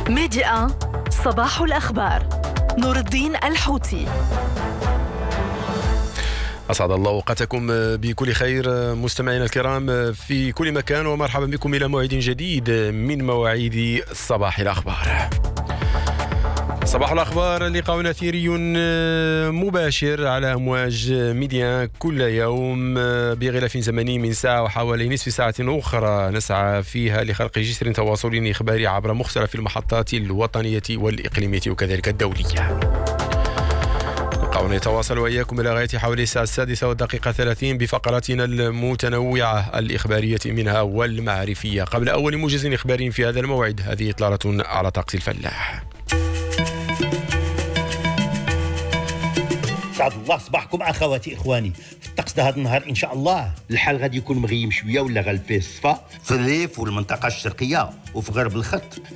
ميديا صباح الأخبار. نور الدين الحوتي. أسعد الله أوقاتكم بكل خير مستمعينا الكرام في كل مكان، ومرحبا بكم إلى موعد جديد من مواعيد صباح الأخبار. صباح الأخبار لقاء أثيري مباشر على أمواج ميديا كل يوم بغلاف زمني من ساعة وحوالي نصف ساعة أخرى نسعى فيها لخلق جسر تواصلي إخباري عبر مختلف المحطات الوطنية والإقليمية وكذلك الدولية. لقاؤنا يتواصل وإياكم إلى غاية حوالي الساعة 6:30 بفقراتنا المتنوعة الإخبارية منها والمعرفية. قبل أول موجز إخباري في هذا الموعد، هذه إطلالة على طقس الفلاح. سعد الله صباحكم اخواتي اخواني. في الطقس هذا النهار ان شاء الله الحال غادي يكون مغيم شويه ولا غالب فيه الصفا في الريف والمنطقه الشرقيه وفي غرب الخط.